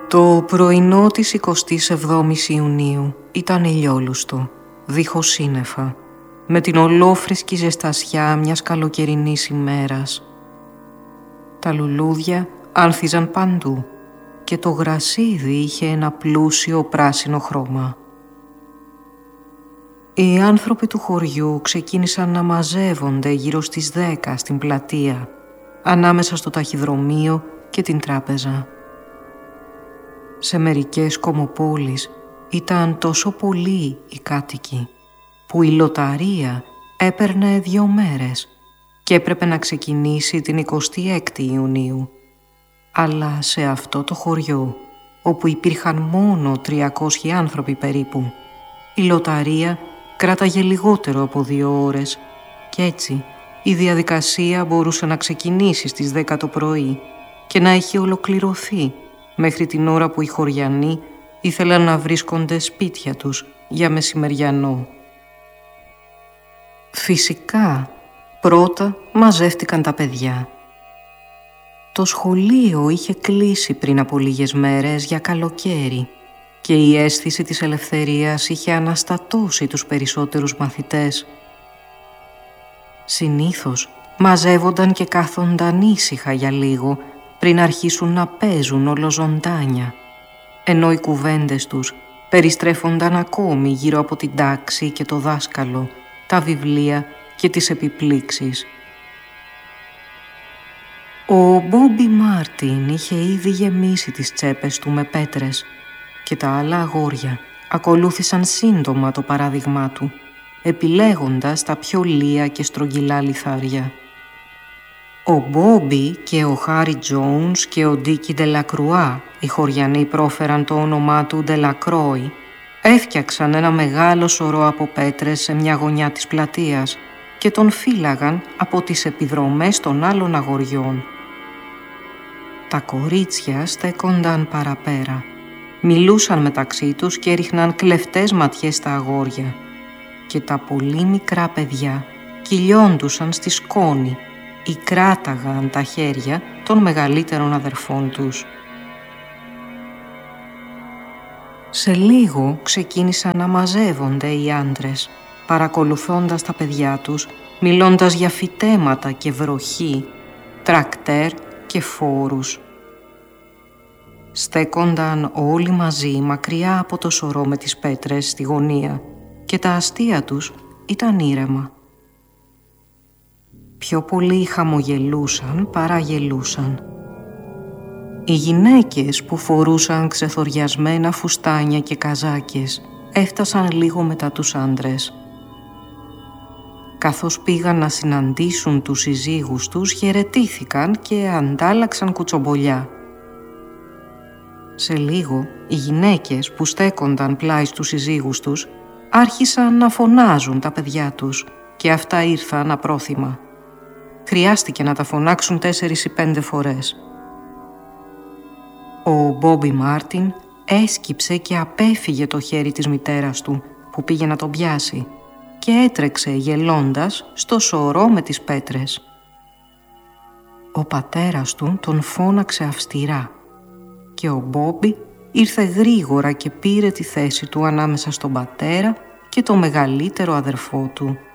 Το πρωινό της 27ης Ιουνίου ήταν ηλιόλουστο, δίχως σύννεφα, με την ολόφρυσκη ζεστασιά μιας καλοκαιρινής ημέρας. Τα λουλούδια άνθιζαν παντού και το γρασίδι είχε ένα πλούσιο πράσινο χρώμα. Οι άνθρωποι του χωριού ξεκίνησαν να μαζεύονται γύρω στις 10 στην πλατεία, ανάμεσα στο ταχυδρομείο και την τράπεζα. Σε μερικές κομμοπόλεις ήταν τόσο πολλοί οι κάτοικοι που η λοταρία έπαιρνε 2 μέρες και έπρεπε να ξεκινήσει την 26η Ιουνίου. Αλλά σε αυτό το χωριό, όπου υπήρχαν μόνο 300 άνθρωποι περίπου, η λοταρία κράταγε λιγότερο από 2 ώρες και έτσι η διαδικασία μπορούσε να ξεκινήσει στις 10 το πρωί και να έχει ολοκληρωθεί μέχρι την ώρα που οι χωριανοί ήθελαν να βρίσκονται σπίτια τους για μεσημεριανό. Φυσικά, πρώτα μαζεύτηκαν τα παιδιά. Το σχολείο είχε κλείσει πριν από λίγες μέρες για καλοκαίρι και η αίσθηση της ελευθερίας είχε αναστατώσει τους περισσότερους μαθητές. Συνήθως μαζεύονταν και κάθονταν ήσυχα για λίγο πριν αρχίσουν να παίζουν ολοζωντάνια, ενώ οι κουβέντες τους περιστρέφονταν ακόμη γύρω από την τάξη και το δάσκαλο, τα βιβλία και τις επιπλήξεις. Ο Μπόμπι Μάρτιν είχε ήδη γεμίσει τις τσέπες του με πέτρες και τα άλλα αγόρια ακολούθησαν σύντομα το παράδειγμά του, επιλέγοντας τα πιο λία και στρογγυλά λιθάρια. Ο Μπόμπι και ο Χάρι Τζόουνς και ο Ντίκι Ντελακρουά, οι χωριανοί πρόφεραν το όνομά του Ντελακρόι, έφτιαξαν ένα μεγάλο σωρό από πέτρες σε μια γωνιά της πλατείας και τον φύλαγαν από τις επιδρομές των άλλων αγοριών. Τα κορίτσια στέκονταν παραπέρα, μιλούσαν μεταξύ τους και έριχναν κλεφτές ματιές στα αγόρια και τα πολύ μικρά παιδιά κυλιόντουσαν στη σκόνη ή κράταγαν τα χέρια των μεγαλύτερων αδερφών τους. Σε λίγο ξεκίνησαν να μαζεύονται οι άντρες, παρακολουθώντας τα παιδιά τους, μιλώντας για φυτέματα και βροχή, τρακτέρ και φόρους. Στέκονταν όλοι μαζί μακριά από το σωρό με τις πέτρες στη γωνία και τα αστεία τους ήταν ήρεμα. Πιο πολλοί χαμογελούσαν παρά γελούσαν. Οι γυναίκες που φορούσαν ξεθοριασμένα φουστάνια και καζάκες έφτασαν λίγο μετά τους άντρες. Καθώς πήγαν να συναντήσουν τους συζύγους τους, χαιρετήθηκαν και αντάλλαξαν κουτσομπολιά. Σε λίγο, οι γυναίκες που στέκονταν πλάι στους συζύγους τους άρχισαν να φωνάζουν τα παιδιά τους και αυτά ήρθαν απρόθυμα. Χρειάστηκε να τα φωνάξουν 4 ή 5 φορές. Ο Μπόμπι Μάρτιν έσκυψε και απέφυγε το χέρι της μητέρας του που πήγε να τον πιάσει και έτρεξε γελώντας στο σωρό με τις πέτρες. Ο πατέρας του τον φώναξε αυστηρά και ο Μπόμπι ήρθε γρήγορα και πήρε τη θέση του ανάμεσα στον πατέρα και το μεγαλύτερο αδερφό του.